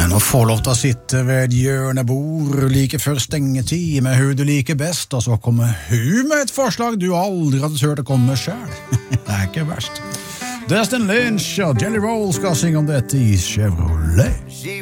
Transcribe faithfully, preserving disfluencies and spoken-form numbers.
Nå får lov til å sitte ved et hjørnebord like før stengetid med hun du liker best, og så kommer hun med et forslag du aldri hadde hørt å komme selv. Det er ikke verst. Destin Lynch og Jelly Roll skal synge om dette i Chevrolet. She